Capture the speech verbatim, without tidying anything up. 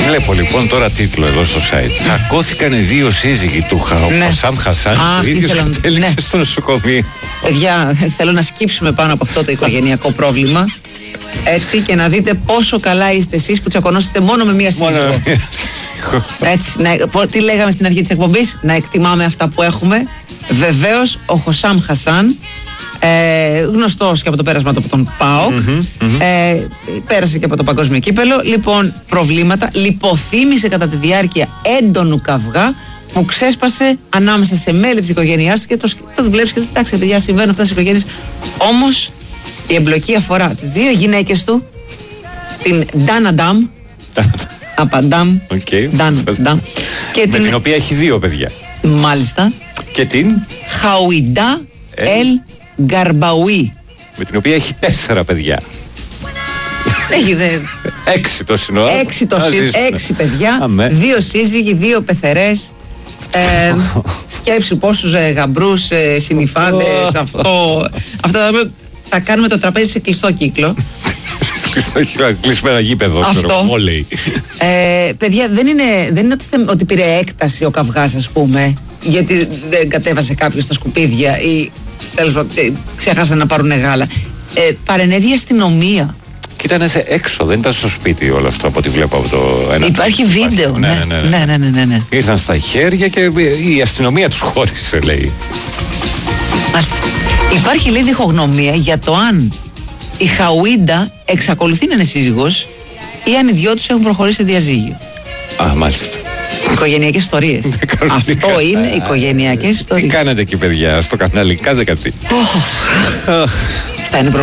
Βλέπω λοιπόν τώρα τίτλο εδώ στο site. Τσακώθηκαν οι δύο σύζυγοι του Χασάμ Χασάν. Ο ίδιος κατέληξε στο νοσοκομείο. Παιδιά, θέλω να σκύψουμε πάνω από αυτό το οικογενειακό πρόβλημα. Έτσι, και να δείτε πόσο καλά είστε εσείς που τσακωνόσαστε μόνο με μία σύζυγο. Έτσι, να, τι λέγαμε στην αρχή της εκπομπής, να εκτιμάμε αυτά που έχουμε. Βεβαίως, ο Χασάμ Χασάν, ε, γνωστός και από το πέρασμα του από τον ΠΑΟΚ, mm-hmm, mm-hmm. Ε, πέρασε και από το παγκόσμιο κύπελο. Λοιπόν, προβλήματα, λιποθύμησε κατά τη διάρκεια έντονου καυγά που ξέσπασε ανάμεσα σε μέλη της οικογένειάς και το, το βλέπεις και λες, εντάξει παιδιά, συμβαίνουν αυτά στις οικογένειες. Όμως η εμπλοκή αφορά τις δύο γυναίκες του, την Ντάνα Ντάμ, Απαντάμ, okay. Ντάν, Ντάμ, και με την... την οποία έχει δύο παιδιά. Μάλιστα. Και την Χαουιντά Ελ Γκαρμπαουί, με την οποία έχει τέσσερα παιδιά. Έχει δε... Έξι το σύνολο. Έξι, το σύνολο. Έξι παιδιά. Αμέ. Δύο σύζυγοι, δύο πεθερές. Ε, σκέψου πόσους ε, γαμπρούς, ε, συνυφάδες. Oh. Αυτό, αυτό θα κάνουμε το τραπέζι σε κλειστό κύκλο. Κλειστό κύκλο, κλεισμένο γήπεδο. Αυτό. Ε, παιδιά, δεν είναι, δεν είναι ότι, ότι πήρε έκταση ο καυγάς, ας πούμε, γιατί δεν κατέβασε κάποιος στα σκουπίδια ή τέλος πάντων ξέχασαν να πάρουν γάλα. Ε, παρενέβη η αστυνομία. Και ήταν σε έξω, δεν ήταν στο σπίτι όλο αυτό από ό,τι βλέπω από το ένα. Υπάρχει βίντεο. Ναι, ναι, ναι. ναι, ναι, ναι, ναι, ναι. Ήρθαν στα χέρια και η αστυνομία τους χώρισε, λέει. Μάλιστα. Υπάρχει, λέει, διχογνωμία για το αν η Χαουίντα εξακολουθεί να είναι σύζυγος ή αν οι δυο τους έχουν προχωρήσει σε διαζύγιο. Α, μάλιστα. Οικογενειακές ιστορίες. Αυτό είναι οικογενειακές ιστορίες. Τι κάνετε εκεί, παιδιά, στο κανάλι, κάντε κάτι. Αυτά είναι